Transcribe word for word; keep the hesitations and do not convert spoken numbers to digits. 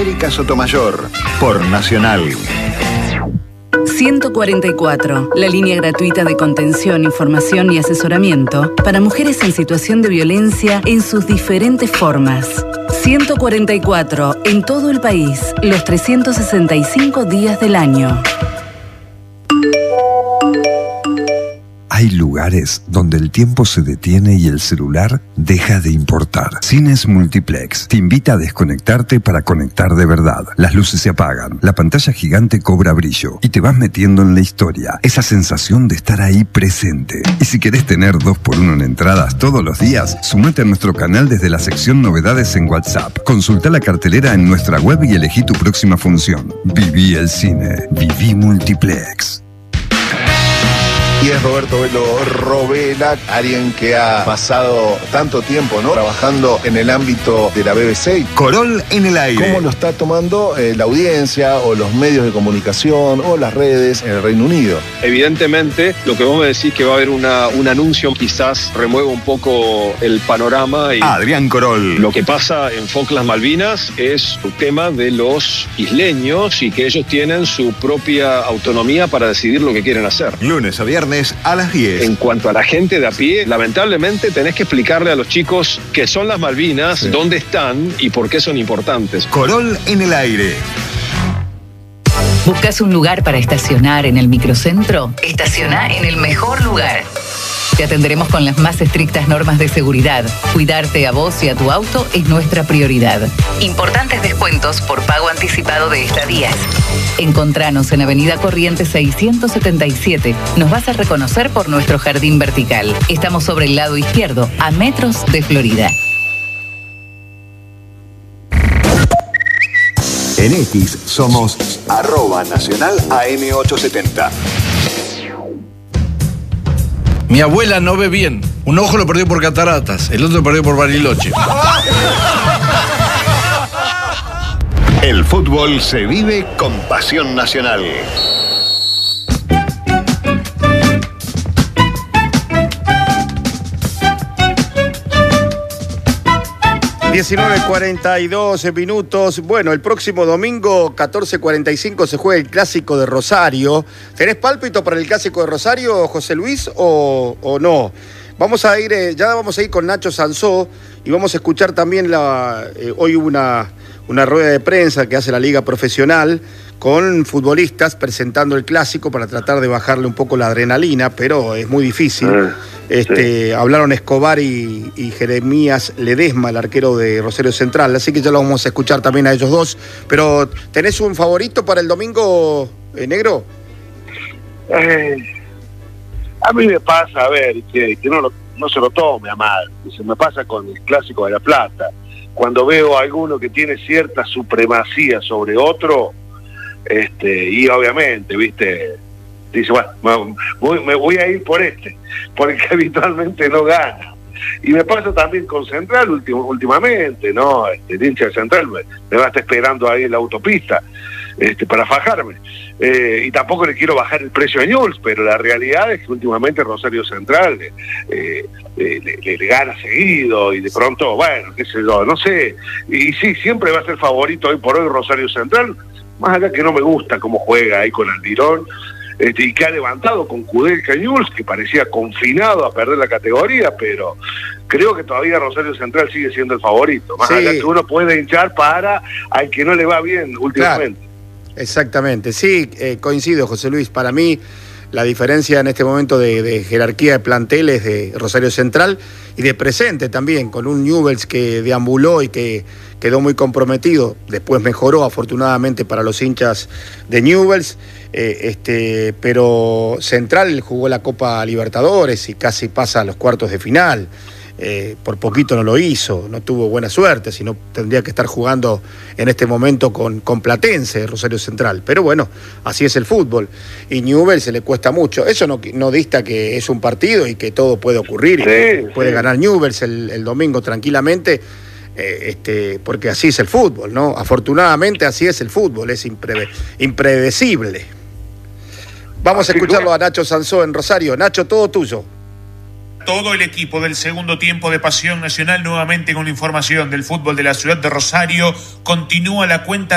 América Sotomayor, por Nacional. ciento cuarenta y cuatro, la línea gratuita de contención, información y asesoramiento para mujeres en situación de violencia en sus diferentes formas. ciento cuarenta y cuatro, en todo el país, los trescientos sesenta y cinco días del año. Hay lugares donde el tiempo se detiene y el celular deja de importar. Cines Multiplex te invita a desconectarte para conectar de verdad. Las luces se apagan, la pantalla gigante cobra brillo y te vas metiendo en la historia. Esa sensación de estar ahí presente. Y si querés tener dos por uno en entradas todos los días, sumate a nuestro canal desde la sección Novedades en WhatsApp. Consulta la cartelera en nuestra web y elegí tu próxima función. Viví el cine. Viví Multiplex. Y es Roberto Velo Robela, alguien que ha pasado tanto tiempo, ¿no?, trabajando en el ámbito de la B B C. Corol en el aire. ¿Cómo lo está tomando eh, la audiencia o los medios de comunicación o las redes en el Reino Unido? Evidentemente, lo que vos me decís que va a haber una, un anuncio quizás remueva un poco el panorama. Y Adrián Corol. Lo que pasa en Falklands Malvinas es un tema de los isleños y que ellos tienen su propia autonomía para decidir lo que quieren hacer. Lunes a viernes a las diez. En cuanto a la gente de a pie, lamentablemente tenés que explicarle a los chicos qué son las Malvinas, sí, dónde están y por qué son importantes. Corol en el aire. ¿Buscas un lugar para estacionar en el microcentro? Estaciona en el mejor lugar. Te atenderemos con las más estrictas normas de seguridad. Cuidarte a vos y a tu auto es nuestra prioridad. Importantes descuentos por pago anticipado de estadías. Encontranos en Avenida Corrientes seiscientos setenta y siete. Nos vas a reconocer por nuestro jardín vertical. Estamos sobre el lado izquierdo, a metros de Florida. En X somos arroba nacional A M ochocientos setenta. Mi abuela no ve bien. Un ojo lo perdió por cataratas, el otro lo perdió por Bariloche. El fútbol se vive con pasión nacional. diecinueve cuarenta y dos minutos. Bueno, el próximo domingo, catorce cuarenta y cinco, se juega el Clásico de Rosario. ¿Tenés pálpito para el Clásico de Rosario, José Luis, o, o no? Vamos a ir, eh, ya vamos a ir con Nacho Sansó y vamos a escuchar también la. Eh, hoy hubo una, una rueda de prensa que hace la Liga Profesional con futbolistas presentando el Clásico para tratar de bajarle un poco la adrenalina, pero es muy difícil. Ah, este, sí. Hablaron Escobar y, y Jeremías Ledesma, el arquero de Rosario Central, así que ya lo vamos a escuchar también a ellos dos. Pero, ¿tenés un favorito para el domingo, eh, negro? Eh, a mí me pasa, a ver, que, que no, lo, no se lo tome a mal, se me pasa con el Clásico de La Plata. Cuando veo a alguno que tiene cierta supremacía sobre otro, Este, y obviamente, viste, dice, bueno, voy, me voy a ir por este, porque habitualmente no gana. Y me pasa también con Central último, últimamente, ¿no? Este, el hincha de Central me, me va a estar esperando ahí en la autopista este, para fajarme. Eh, y tampoco le quiero bajar el precio a Newell's, pero la realidad es que últimamente Rosario Central eh, eh, le, le, le gana seguido y de pronto, bueno, qué sé yo, no sé. Y sí, siempre va a ser favorito hoy por hoy Rosario Central, más allá que no me gusta cómo juega ahí con Almirón, este, y que ha levantado con Kudelka Newell's, que parecía confinado a perder la categoría, pero creo que todavía Rosario Central sigue siendo el favorito, más sí. allá que uno puede hinchar para al que no le va bien últimamente. Claro, exactamente, sí, eh, coincido, José Luis, para mí la diferencia en este momento de, de jerarquía de planteles de Rosario Central y de presente también, con un Newell's que deambuló y que quedó muy comprometido, después mejoró afortunadamente para los hinchas de Newell's, eh, este, pero Central jugó la Copa Libertadores y casi pasa a los cuartos de final. Eh, por poquito no lo hizo, no tuvo buena suerte, sino tendría que estar jugando en este momento con, con Platense, Rosario Central. Pero bueno, así es el fútbol. Y Newell's se le cuesta mucho. Eso no, no dista que es un partido y que todo puede ocurrir. Sí, y puede sí. ganar Newell's el, el domingo tranquilamente, eh, este, porque así es el fútbol, ¿no? Afortunadamente así es el fútbol, es impreve, impredecible. Vamos así a escucharlo a Nacho Sansó en Rosario. Nacho, todo tuyo. Todo el equipo del segundo tiempo de Pasión Nacional nuevamente con la información del fútbol de la ciudad de Rosario. Continúa la cuenta